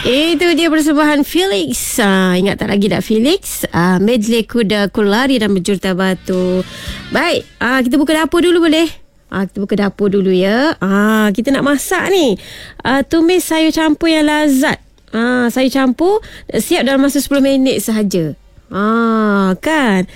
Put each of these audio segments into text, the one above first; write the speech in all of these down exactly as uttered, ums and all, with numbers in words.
Itu dia persembahan Felix. Ah, ingat tak lagi tak Felix? Ah, medley kuda kulari dan berjuta batu. Baik, ah, kita buka dapur dulu boleh? Ah, kita buka dapur dulu ya. Ah, kita nak masak ni. Ah, tumis sayur campur yang lazat. Ah, sayur campur siap dalam masa sepuluh minit sahaja. Ah, kan.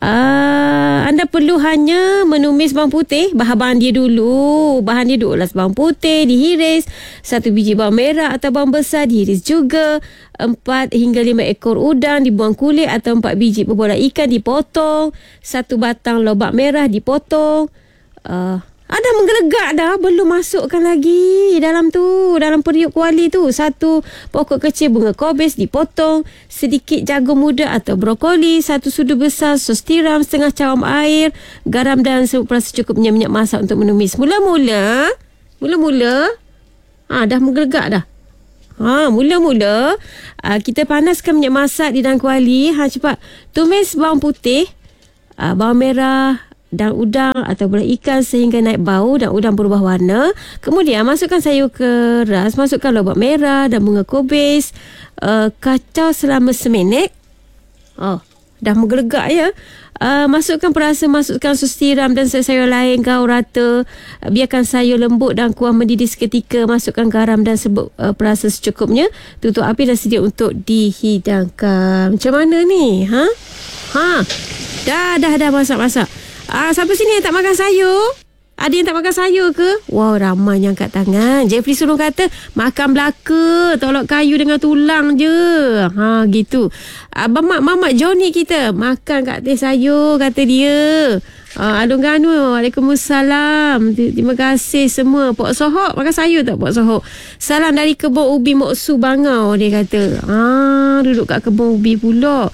Ah, anda perlu hanya menumis bawang putih, bahan-bahan dia dulu. Bahan dia dulu lah bawang putih dihiris, satu biji bawang merah atau bawang besar dihiris juga, empat hingga lima ekor udang dibuang kulit atau empat biji berbola ikan dipotong, satu batang lobak merah dipotong. Ah, ada menggelegak dah, belum masukkan lagi dalam tu, dalam periuk kuali tu. Satu pokok kecil bunga kobis dipotong, sedikit jagung muda atau brokoli, satu sudu besar sos tiram, setengah cawan air, garam dan seberapa secukupnya minyak masak untuk menumis. Mula-mula, mula-mula, ah dah menggelegak dah. Ha, mula-mula ah, kita panaskan minyak masak di dalam kuali. Ha, cepat tumis bawang putih, ah, bawang merah dan udang atau bola ikan sehingga naik bau dan udang berubah warna. Kemudian masukkan sayur keras, masukkan lobak merah dan bunga kobis. Uh, kacau selama seminit. Oh, dah menggelegak ya. Uh, masukkan perasa, masukkan sos tiram dan sayur lain, gaul rata. Uh, biarkan sayur lembut dan kuah mendidih seketika. Masukkan garam dan sebut uh, perasa secukupnya. Tutup api dan sedia untuk dihidangkan. Macam mana ni? Ha? Ha? Dah, dah, dah masak-masak. Ah, sampai sini yang tak makan sayur? Ada yang tak makan sayur ke? Wow, ramai yang angkat tangan. Jeffrey Sulung kata, makan belaka, tolak kayu dengan tulang je. Ha, gitu. Abang Mak, Mamat Johnny kita, makan kat teh sayur, kata dia. Ah, Alung Ganu, Waalaikumsalam. Terima kasih semua. Pok Sohok, makan sayur tak Pok Sohok? Salam dari kebun ubi Moksu Bangau, dia kata. Ah, duduk kat kebun ubi pula.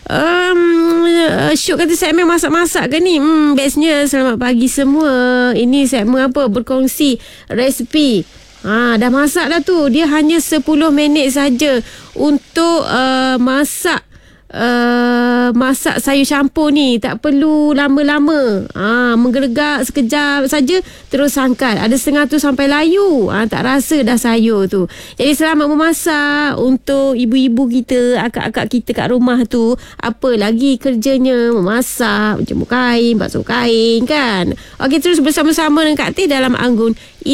Um, Syuk kata segmen masak-masak ke ni? Hmm, bestnya. Selamat pagi semua. Ini segmen apa? Berkongsi resipi. Ha, dah masak dah tu. Dia hanya sepuluh minit saja untuk uh, masak uh, masak sayur campur ni. Tak perlu lama-lama. Ha, menggelegak sekejap saja terus sangkal. Ada setengah tu sampai layu. Ha, tak rasa dah sayur tu. Jadi selamat memasak untuk ibu-ibu kita, akak-akak kita kat rumah tu. Apa lagi kerjanya? Memasak, menjemur kain, basuh kain kan. Okey, terus bersama-sama dengan Kak Teh dalam Anggun